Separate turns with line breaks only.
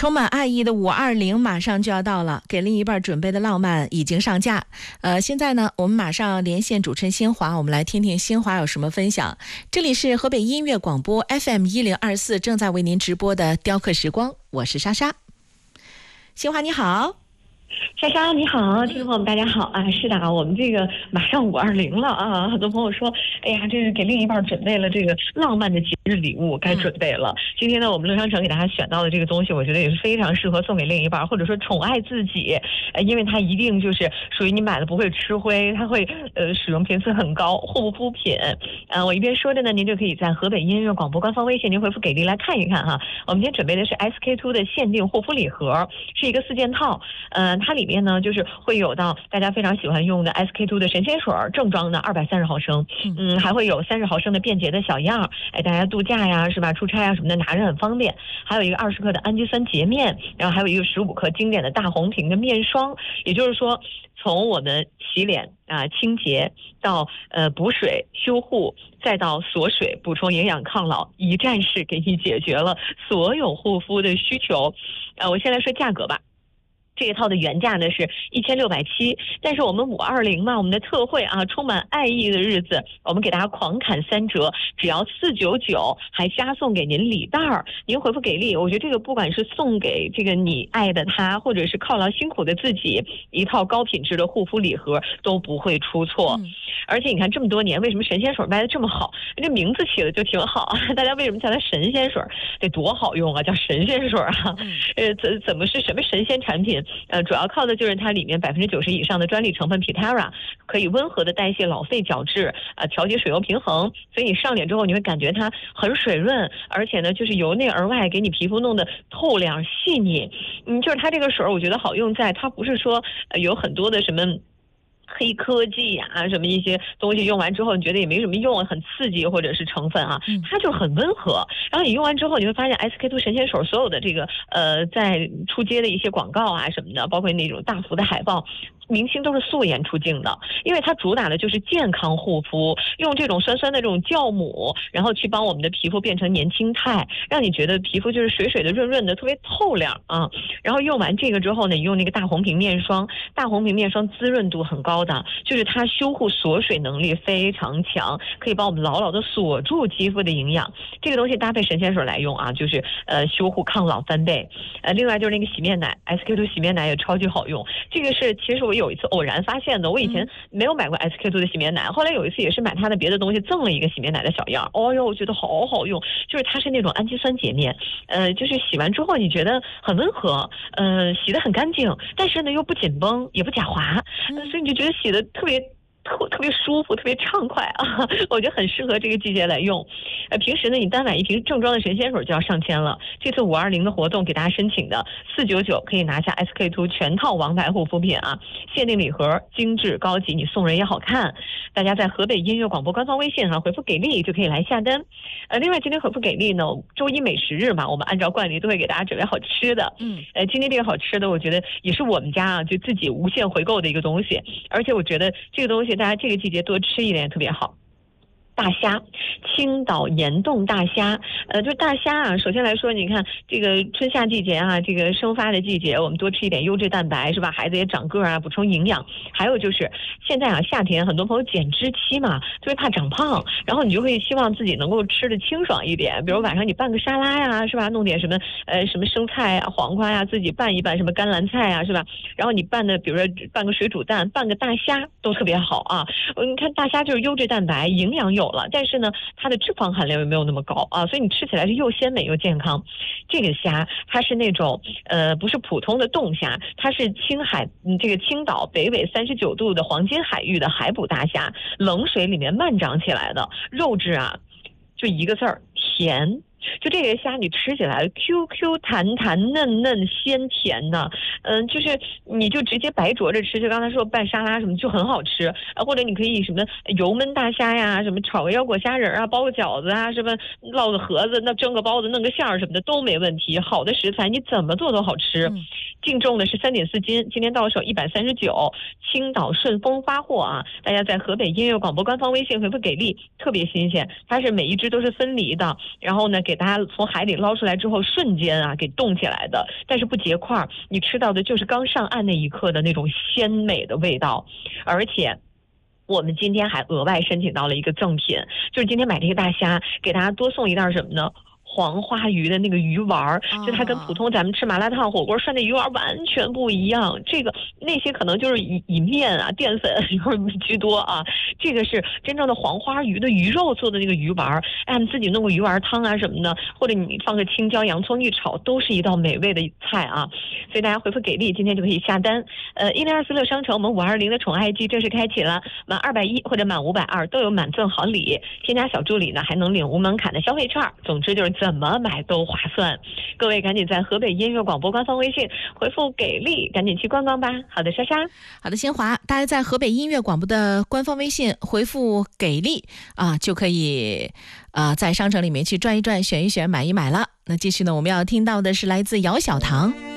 充满爱意的520马上就要到了，给另一半准备的浪漫已经上架。现在呢，我们马上连线主持人新华，我们来听听新华有什么分享。这里是河北音乐广播 FM1024，正在为您直播的雕刻时光，我是莎莎。新华你好。
莎莎你好，听众朋友们大家好啊！是的啊，我们这个马上520了啊，很多朋友说，哎呀，这是给另一半准备了这个浪漫的节日礼物，该准备了。今天呢，我们乐商城给大家选到的这个东西，我觉得也是非常适合送给另一半，或者说宠爱自己，因为它一定就是属于你买的不会吃灰，它会使用频次很高，护肤品。我一边说着呢，您就可以在河北音乐广播官方微信您回复给力来看一看哈。我们今天准备的是 SK2 的限定护肤礼盒，是一个4件套，它里面呢就是会有到大家非常喜欢用的 SK2 的神仙水正装的230毫升，还会有30毫升的便捷的小样，大家度假呀是吧，出差啊什么的拿着很方便。还有一个20克的氨基酸洁面，然后还有一个15克经典的大红瓶的面霜。也就是说，从我们洗脸清洁到补水修护，再到锁水补充营养抗老，一站式给你解决了所有护肤的需求。我先来说价格吧。这一套的原价呢是1670，但是我们520嘛，我们的特惠啊，充满爱意的日子，我们给大家狂砍3折，只要499，还加送给您礼袋儿。您回复给力，我觉得这个不管是送给这个你爱的他，或者是犒劳辛苦的自己，一套高品质的护肤礼盒都不会出错。而且你看这么多年，为什么神仙水卖的这么好？这名字起的就挺好啊，大家为什么叫它神仙水？得多好用啊，叫神仙水啊！怎么是什么神仙产品？主要靠的就是它里面90%以上的专利成分 Pitera， 可以温和的代谢老废角质，调节水油平衡，所以你上脸之后你会感觉它很水润，而且呢就是由内而外给你皮肤弄得透亮细腻。就是它这个水我觉得好用在它不是说有很多的什么黑科技啊，什么一些东西用完之后你觉得也没什么用，很刺激或者是成分啊，它就很温和。然后你用完之后你会发现 SK2 神仙水所有的这个在出街的一些广告啊什么的，包括那种大幅的海报，明星都是素颜出镜的，因为它主打的就是健康护肤，用这种酸酸的这种酵母，然后去帮我们的皮肤变成年轻态，让你觉得皮肤就是水水的润润的，特别透亮啊。然后用完这个之后呢，你用那个大红瓶面霜，大红瓶面霜滋润度很高的，就是它修护锁水能力非常强，可以帮我们牢牢的锁住肌肤的营养。这个东西搭配神仙水来用啊，就是修护抗老翻倍。另外就是那个洗面奶 SK2 洗面奶也超级好用，这个是其实我有一次偶然发现的，我以前没有买过 SK2 的洗面奶，后来有一次也是买它的别的东西赠了一个洗面奶的小样，哦哟，我觉得好好用，就是它是那种氨基酸洁面，就是洗完之后你觉得很温和，洗得很干净，但是呢又不紧绷也不假滑，所以你就觉得洗得特别舒服，特别畅快啊！我觉得很适合这个季节来用。平时呢，你单买一瓶正装的神仙水就要上千了。这次520的活动给大家申请的499，可以拿下 SK2 全套王牌护肤品啊！限定礼盒，精致高级，你送人也好看。大家在河北音乐广播官方微信上回复给力就可以来下单。另外今天回复给力呢，周一美食日嘛，我们按照惯例都会给大家准备好吃的。今天这个好吃的，我觉得也是我们家啊就自己无限回购的一个东西，而且我觉得这个东西大家这个季节多吃一点也特别好。大虾，青岛岩洞大虾，就大虾啊。首先来说，你看这个春夏季节啊，这个生发的季节，我们多吃一点优质蛋白是吧？孩子也长个啊，补充营养。还有就是现在啊，夏天很多朋友减脂期嘛，特别怕长胖，然后你就会希望自己能够吃的清爽一点，比如晚上你拌个沙拉呀，是吧？弄点什么什么生菜啊、黄瓜呀，自己拌一拌，什么甘蓝菜啊，是吧？然后你拌的，比如说拌个水煮蛋，拌个大虾都特别好啊。你看大虾就是优质蛋白，营养有了，但是呢，它的脂肪含量又没有那么高啊，所以你吃起来是又鲜美又健康。这个虾它是那种不是普通的冻虾，它是这个青岛北纬39度的黄金海域的海捕大虾，冷水里面慢长起来的，肉质啊就一个字儿甜。就这个虾你吃起来 QQ 弹弹嫩嫩鲜甜的，就是你就直接白灼着吃，就刚才说拌沙拉什么就很好吃，或者你可以什么油焖大虾呀，什么炒个腰果虾仁啊，包个饺子啊，什么烙个盒子，那蒸个包子弄个馅儿什么的都没问题。好的食材你怎么做都好吃。 净重的是3.4斤，今天到手139。青岛顺丰发货啊，大家在河北音乐广播官方微信回复给力，特别新鲜，它是每一只都是分离的，然后呢给大家从海里捞出来之后瞬间啊给冻起来的，但是不结块，你吃到的就是刚上岸那一刻的那种鲜美的味道。而且我们今天还额外申请到了一个赠品，就是今天买这个大虾给大家多送一袋什么呢？黄花鱼的那个鱼丸，就它跟普通咱们吃麻辣烫火锅涮的鱼丸完全不一样。这个那些可能就是以面啊淀粉居多啊，这个是真正的黄花鱼的鱼肉做的那个鱼丸，哎，你自己弄个鱼丸汤啊什么的，或者你放个青椒洋葱一炒，都是一道美味的菜啊。所以大家回复给力，今天就可以下单。10246商城我们520的宠爱季正式开启了，满210或者满520都有满赠好礼，添加小助理呢还能领无门槛的消费券。总之就是怎么买都划算，各位赶紧在河北音乐广播官方微信回复给力，赶紧去逛逛吧。好的，莎莎。
好的，新华，大家在河北音乐广播的官方微信回复给力啊，就可以在商城里面去转一转，选一选，买一买了。那继续呢，我们要听到的是来自姚小棠。